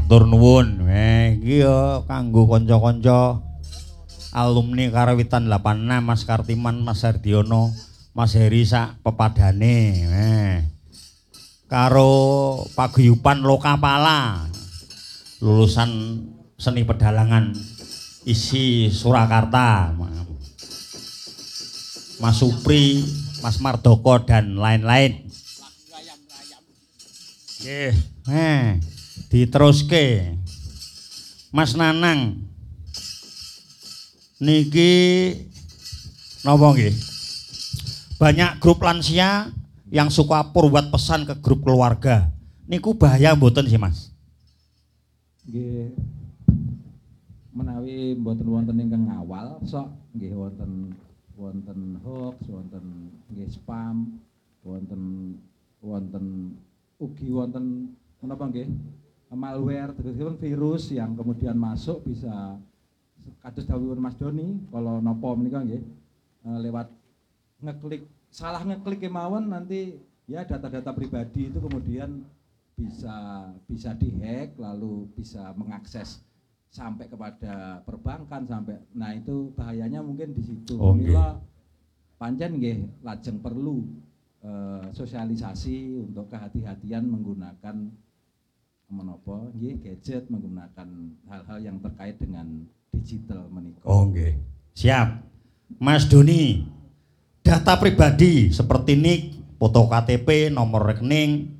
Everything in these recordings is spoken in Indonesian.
Matur nuwun. Iki yo kanggo kanca-kanca alumni Karawitan 86 Mas Kartiman, Mas Hardiono, Mas Heri sak pepadane. Karo paguyuban Lokapala. Lulusan seni pedalangan isi Surakarta. Mas Supri, Mas Mardoko dan lain-lain. Nggih. Diteruske. Mas Nanang. Niki napa nggih? Banyak grup lansia yang suka forward pesan ke grup keluarga. Niku bahaya mboten sih, Mas? Nggih. Menawi mboten wonten ingkang ngawal, sok nggih wonten hoax, wonten nggih spam, wonten ugi wonten menapa nggih malware, tegesipun virus yang kemudian masuk bisa kados dawuhipun Mas Doni kalau napa menika nggih lewat salah ngeklik kemawon nanti ya data-data pribadi itu kemudian bisa dihack lalu bisa mengakses sampai kepada perbankan sampai nah itu bahayanya mungkin di situ. Mila pancen nggih lajeng perlu sosialisasi untuk kehati-hatian menggunakan menapa nggih gadget, menggunakan hal-hal yang terkait dengan digital menika. Oh nggih. Siap. Mas Doni, data pribadi seperti NIK, foto KTP, nomor rekening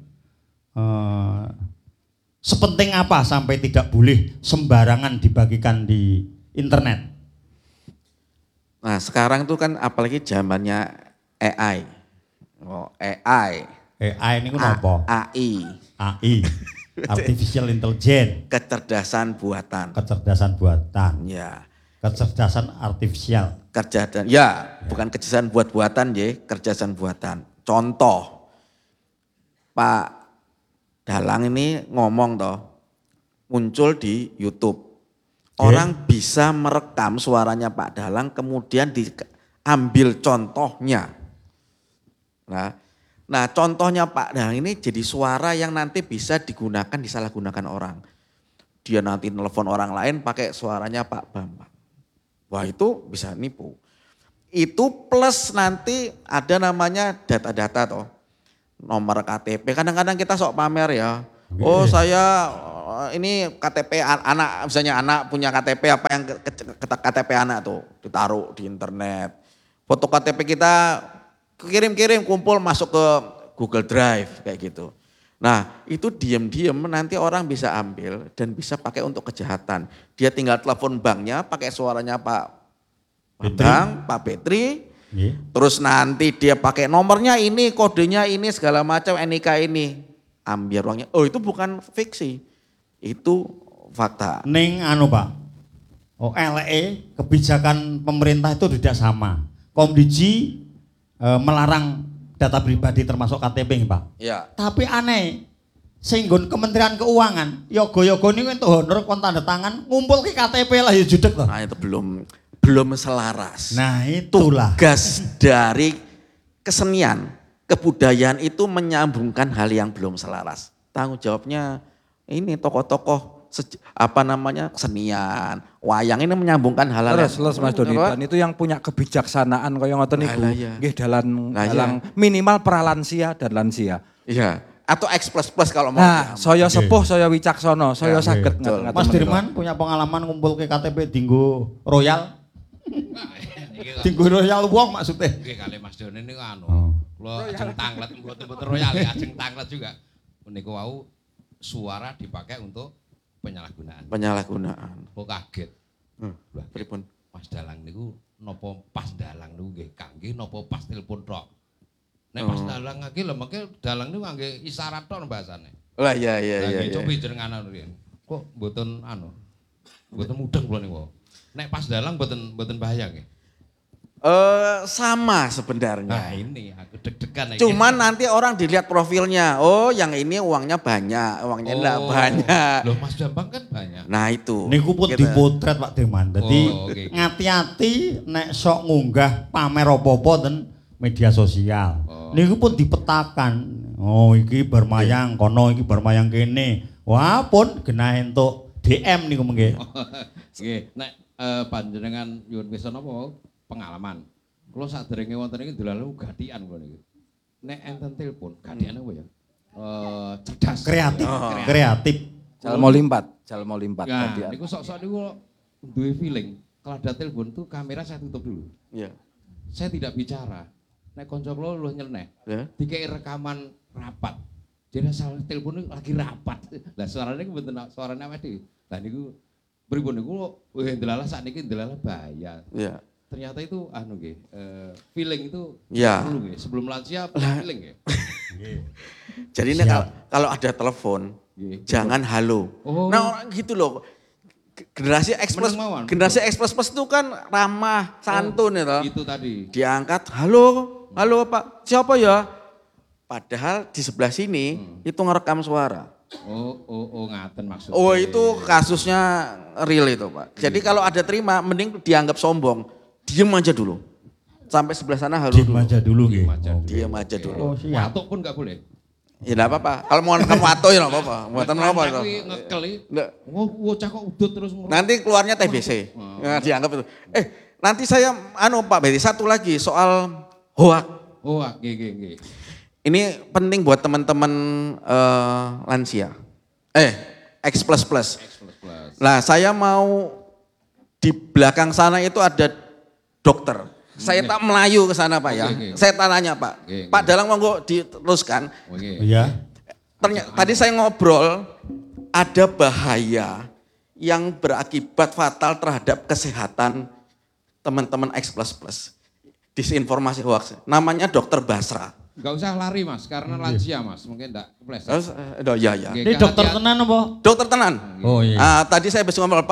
sepenting apa sampai tidak boleh sembarangan dibagikan di internet? Nah, sekarang tuh kan apalagi zamannya AI. Oh, AI. AI ini apa? AI. AI. Artificial Intelligence. Kecerdasan buatan. Kecerdasan buatan. Ya. Kecerdasan artifisial. Kecerdasan. Ya, bukan kecerdasan buat-buatan ya, kecerdasan buatan. Contoh, Pak Dalang ini ngomong toh, muncul di YouTube. Orang bisa merekam suaranya Pak Dalang kemudian diambil contohnya. Nah contohnya Pak Dalang ini jadi suara yang nanti bisa digunakan, disalahgunakan orang. Dia nanti nelpon orang lain pakai suaranya Pak Bambang. Wah itu bisa nipu. Itu plus nanti ada namanya data-data toh. Nomor KTP, kadang-kadang kita sok pamer ya. Oh saya ini KTP anak, misalnya anak punya KTP apa yang KTP anak tuh ditaruh di internet. Foto KTP kita kirim-kirim kumpul masuk ke Google Drive kayak gitu. Nah itu diam-diam nanti orang bisa ambil dan bisa pakai untuk kejahatan. Dia tinggal telepon banknya pakai suaranya Pak Bambang, Pak Petri. Terus nanti dia pakai nomornya ini, kodenya ini, segala macam, NIK ini. Ambil uangnya. Oh itu bukan fiksi, itu fakta. Ning anu Pak, LE kebijakan pemerintah itu tidak sama. Komdiji melarang data pribadi termasuk KTP Pak. Ya. Tapi aneh, singgon Kementerian Keuangan, yogo-yogo ini untuk honor kon tanda tangan, ngumpul ke KTP lah ya judek loh. Nah itu belum selaras. Nah itulah. Tugas dari kesenian, kebudayaan itu menyambungkan hal yang belum selaras. Tanggung jawabnya ini tokoh-tokoh kesenian, wayang ini menyambungkan hal-hal yang Mas Doni dan itu yang punya kebijaksanaan kaya ngoten niku. Nggih dalang minimal pralansia dan lansia. Iya. Atau X++ kalau mau. Nah, saya sepuh, saya wicaksana, saya saged ngaten. Mas Dirman punya pengalaman ngumpul ke KTP dinggo Royal. Dinggo Royal wong maksudnya. Nggih kali Mas Doni niku anu. Kula ajeng tanglet mboten Royal ya, ajeng tanglet juga. Niku wau suara dipakai untuk penyalahgunaan. Penyalahgunaan. Kok kaget. Lah pripun? Pas Dalang niku napa pas Dalang niku nggih kangge napa pas telepon tok. Nek pas Dalang iki lho mengke Dalang niku ngangge isyarat tok bahasane. Lah iya. Coba jenengan riyen. Kok mboten anu. Mboten mudeng kula niku. Nek pas Dalang mboten bahaya nggih. Sama sebenarnya. Nah ini aku deg-degan. Cuman nanti orang dilihat profilnya, oh yang ini uangnya banyak, uangnya enggak banyak. Loh Mas Bambang kan banyak. Nah itu. Niku pun dipotret Pak Dirman. Jadi ngati-hati nek sok ngunggah pamer apa-apa ten media sosial. Niku pun dipetakan. Oh iki bermayang kono, iki bermayang kene. Wah pun genah entuk DM niku mengke. Nggih, nek panjenengan nyuwun pirsa napa pengalaman. Kula saderenge wonten iki dolanan gatikan kula niki. Nek enten telepon, gatikan apa ya? Cerdas. Kreatif, Oh. kreatif. Jalmo limpat Nah, gantian. niku sok-sok niku duwe feeling. Kalau ada telepon tuh kamera saya tutup dulu. Iya. Saya tidak bicara. Nek konco kula luwih nyeleneh. Ya. Dikei rekaman rapat. Jadi asal telepon niku lagi rapat. Lah suarane niku mboten suarane awake dhewe. Lah niku pripun niku ndelalah sakniki ndelalah bahaya. Iya. Ternyata itu anu nggih, feeling itu Ya. perlu nggih. Sebelum lansia feeling nggih. Jadi ini kalau ada telepon, Nggih. jangan halo. Oh. Nah orang gitu loh. Generasi X plus, Meneng mawon, generasi X plus itu kan ramah, santun ya toh. Itu tadi. Diangkat, halo Pak, siapa ya? Padahal di sebelah sini itu ngerekam suara. Oh ngaten maksudnya. Oh itu kasusnya real itu Pak. Jadi kalau ada terima, mending dianggap sombong. Diem aja dulu. Sampai sebelah sana halo Diem dulu. aja dulu nggih. Diem aja dulu. Oh siap. Watuk pun nggak boleh. Ya enggak apa-apa. Kalau mau kamu atau ya enggak apa-apa. Buatan apa Aku itu? ngekeli. Nggak. Wocah kok udut terus. Nanti keluarnya TBC. Nah, dianggap itu. Nanti saya Pak Bedi satu lagi soal hoak. Oh, nggih. Ini penting buat teman-teman lansia. X++. X++. Nah, saya mau di belakang sana itu ada dokter. Saya tak melayu ke sana Pak ya. Oke. Saya tanya Pak. Oke. Pak Dalang monggo diteruskan. Oke. Iya. Ternyata tadi saya ngobrol ada bahaya yang berakibat fatal terhadap kesehatan teman-teman X++. Disinformasi hoax. Namanya Dokter Basra. Enggak usah lari Mas, karena lansia Mas, mungkin enggak kepleset. Terus, ya. Nggih, Ini dokter kehati-hati. tenan apa? Dokter tenan. Oh iya. Tadi saya habis ngobrol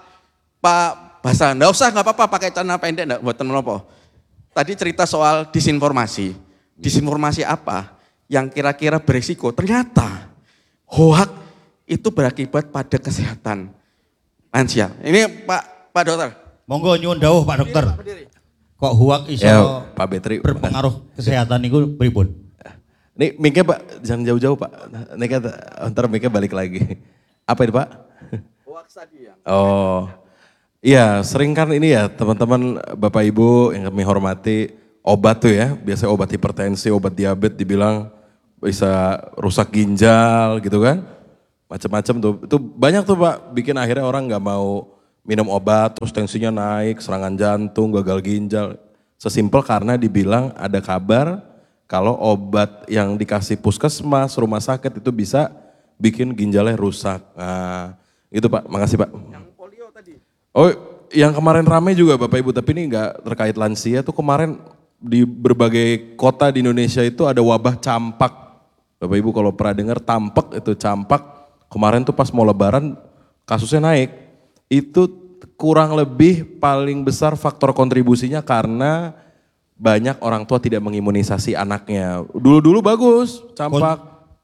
Pak Basra, nggak apa-apa pakai celana pendek enggak buat teman apa. Tadi cerita soal disinformasi. Disinformasi apa yang kira-kira berisiko? Ternyata hoax itu berakibat pada kesehatan lansia. Ini Pak Dokter. Monggo nyuwun dawuh Pak Dokter. Kok huak iso Ya, Pak Betri. berpengaruh kesehatan niku pripun? Nih mic Pak, jangan jauh-jauh Pak. Nih kan ntar mic balik lagi. Apa ini Pak? Hoax tadi ya. Oh, iya sering kan ini ya teman-teman Bapak Ibu yang kami hormati obat tuh ya. Biasanya obat hipertensi, obat diabetes dibilang bisa rusak ginjal gitu kan. Macam-macam tuh. Itu banyak tuh Pak bikin akhirnya orang nggak mau minum obat, terus tensinya naik, serangan jantung, gagal ginjal. Sesimpel karena dibilang ada kabar kalau obat yang dikasih puskesmas, rumah sakit itu bisa bikin ginjalnya rusak. Nah, gitu Pak, makasih Pak. Yang polio tadi. Oh, yang kemarin rame juga Bapak Ibu, tapi ini enggak terkait lansia tuh kemarin di berbagai kota di Indonesia itu ada wabah campak. Bapak Ibu kalau pernah dengar tampek itu campak, kemarin tuh pas mau lebaran kasusnya naik. Itu kurang lebih paling besar faktor kontribusinya karena banyak orang tua tidak mengimunisasi anaknya. Dulu-dulu bagus, campak.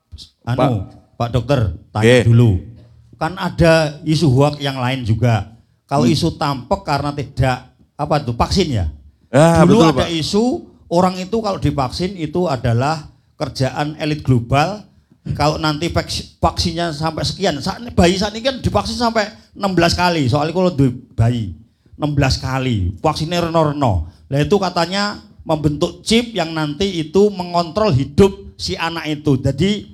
Pak Dokter, tanya dulu. Kan ada isu hoax yang lain juga. Kalau isu tampek karena tidak vaksin ya. Dulu betul, ada Pak. isu orang itu kalau divaksin itu adalah kerjaan elit global. Kalau nanti vaksinnya sampai sekian, bayi saat ini kan divaksin sampai 16 kali. Soalnya kalau bayi 16 kali, vaksinnya reno-reno. Nah itu katanya membentuk chip yang nanti itu mengontrol hidup si anak itu. Jadi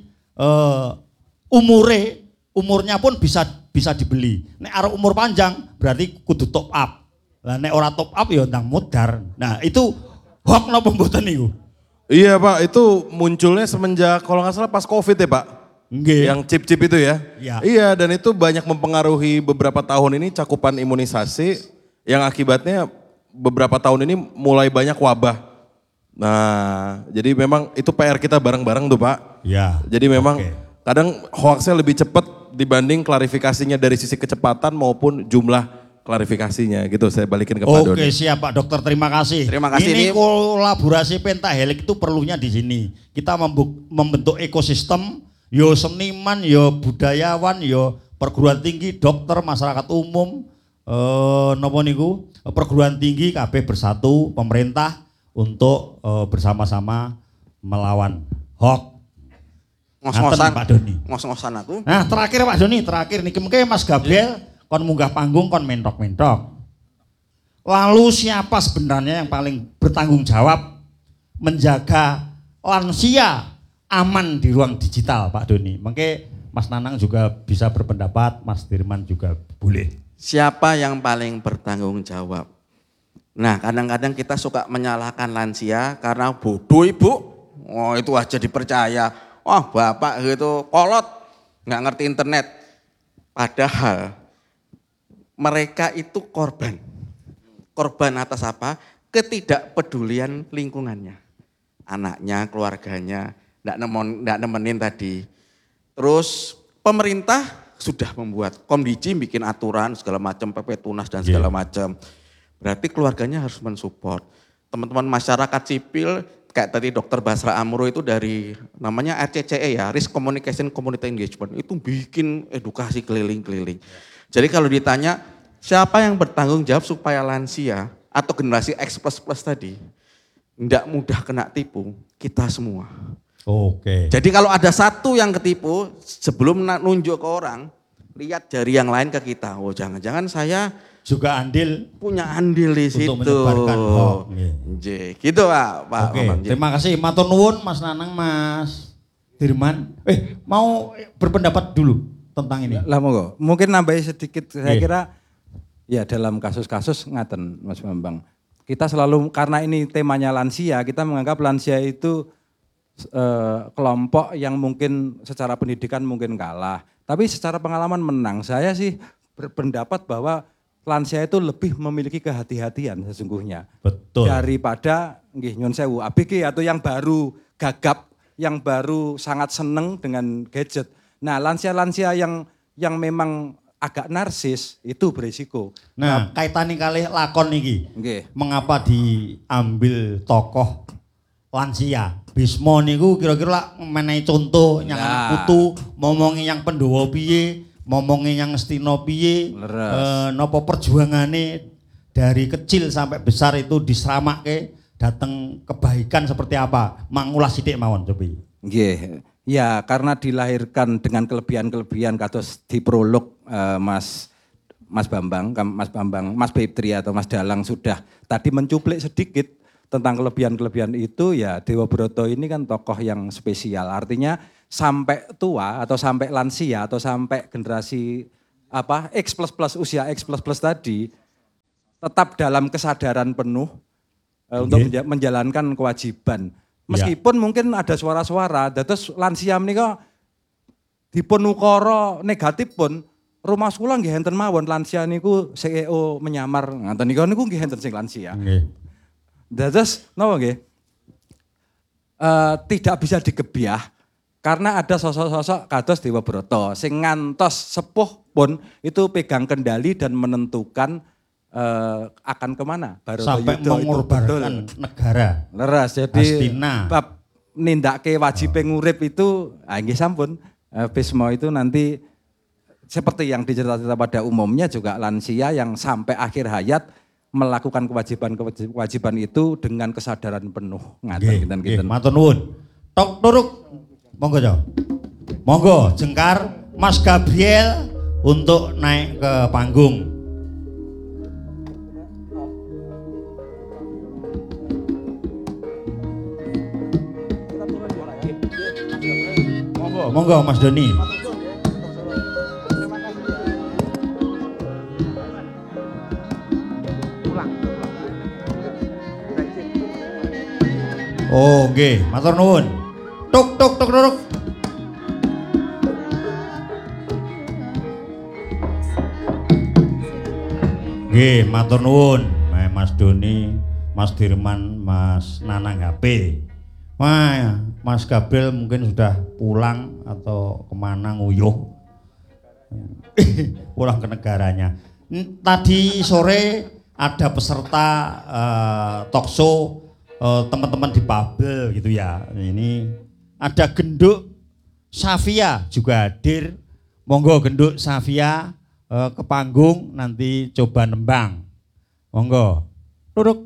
umurnya pun bisa dibeli. Nek arep umur panjang berarti kudu top up. Lah nek ora top up ya ndang mudar. Nah itu hoax napa mboten niku? Iya Pak, itu munculnya semenjak kalau nggak salah pas COVID ya Pak. Nggih. Yang chip-chip itu ya. Iya. Iya dan itu banyak mempengaruhi beberapa tahun ini cakupan imunisasi yang akibatnya beberapa tahun ini mulai banyak wabah. Nah jadi memang itu PR kita bareng-bareng tuh Pak. Ya. Jadi memang Oke. kadang hoaxnya lebih cepat dibanding klarifikasinya dari sisi kecepatan maupun jumlah klarifikasinya gitu. Saya balikin ke Pak Doni. Oke siap Pak Dokter, terima kasih. Terima kasih. Ini kolaborasi pentahelik itu perlunya di sini. Kita membentuk ekosistem, yo seniman, yo budayawan, yo perguruan tinggi, dokter, masyarakat umum, nopo niku, perguruan tinggi KB bersatu, pemerintah untuk bersama-sama melawan hoax. Ngos-ngosan Pak Doni. Ngos-ngosan aku. Nah, terakhir Pak Doni, terakhir niki mengke Mas Gabriel kon munggah panggung kon mentok-mentok. Lalu siapa sebenarnya yang paling bertanggung jawab menjaga lansia aman di ruang digital, Pak Doni? Mengke Mas Nanang juga bisa berpendapat, Mas Dirman juga boleh. Siapa yang paling bertanggung jawab? Nah, kadang-kadang kita suka menyalahkan lansia karena bodoh ibu. Oh, itu aja dipercaya. Wah, bapak gitu kolot, nggak ngerti internet. Padahal mereka itu korban. Korban atas apa? Ketidakpedulian lingkungannya. Anaknya, keluarganya, nggak nemenin tadi. Terus pemerintah sudah membuat Komdiji bikin aturan segala macam, PP Tunas dan segala macam. Berarti keluarganya harus mensupport. Teman-teman masyarakat sipil kayak tadi Dr. Basra Amro itu dari namanya RCCE ya, Risk Communication Community Engagement, itu bikin edukasi keliling-keliling. Jadi kalau ditanya siapa yang bertanggung jawab supaya lansia atau generasi X++ tadi tidak mudah kena tipu, kita semua. Oke. Jadi kalau ada satu yang ketipu, sebelum nunjuk ke orang, lihat jari yang lain ke kita. Oh, jangan-jangan saya Juga andil punya andil di situ. untuk menyebarkan hoax. Nggih. Gitu Pak. Oke, Bambang. terima kasih. Matur nuwun Mas Nanang, Mas Dirman. Mau berpendapat dulu tentang ini. Lah monggo, mungkin nambahin sedikit, saya Iya. kira ya dalam kasus-kasus ngaten Mas Bambang. Kita selalu, karena ini temanya lansia, kita menganggap lansia itu kelompok yang mungkin secara pendidikan mungkin kalah. Tapi secara pengalaman menang. Saya sih berpendapat bahwa lansia itu lebih memiliki kehati-hatian sesungguhnya. Betul. Daripada nggih nyun sewu ABG atau yang baru gagap, yang baru sangat seneng dengan gadget. Nah, lansia-lansia yang memang agak narsis itu berisiko. Nah, kaitannya kali lakon niki. Nggih. Mengapa diambil tokoh lansia? Bismo niku kira-kira menehi contoh yang Nah. putu, momongi yang Pandhawa piye, momongi yang Astina piye, Leres. napa perjuangane dari kecil sampai besar itu disramake datang kebaikan seperti apa? Mangulas sithik mawon cobi. Nggih. Ya, karena dilahirkan dengan kelebihan-kelebihan kados di prolog Mas Bambang, Mas Febri atau Mas Dalang sudah tadi mencuplik sedikit tentang kelebihan-kelebihan itu. Ya Dewa Broto ini kan tokoh yang spesial. Artinya sampai tua atau sampai lansia atau sampai generasi X++ usia X++ tadi tetap dalam kesadaran penuh untuk menjalankan kewajiban. Meskipun mungkin ada suara-suara, dados lansia menika dipun ukara negatif pun rumah sekolah nggih enten mawon lansia niku CEO menyamar ngaten niku nggih enten sing lansia. Nggih. Dados napa nggih? Tidak bisa digebyah karena ada sosok-sosok kados Dewa Broto sing ngantos sepuh pun itu pegang kendali dan menentukan akan kemana. Sampai mengorbankan negara. Leres, jadi Astina. bab nindake wajib ngurip itu, nggih sampun, Bismo itu nanti seperti yang diceritakan pada umumnya juga lansia yang sampai akhir hayat melakukan kewajiban itu dengan kesadaran penuh. Nggih, matur nuwun. Tok turuk, monggo Jo. Monggo jengkar Mas Gabriel untuk naik ke panggung. Monggo Mas Doni. Oh, nggih, matur nuwun. Tuk tuk tuk tuk. Nggih, matur nuwun. Mas Doni, Mas Dirman, Mas Nanang HP. Wah, Mas Gabriel mungkin sudah pulang atau kemana nguyuh. Pulang ke negaranya. Tadi sore ada peserta talk show teman-teman di Babel gitu ya. Ini ada Genduk Safia juga hadir. Monggo Genduk Safia ke panggung nanti coba nembang. Monggo. Duduk.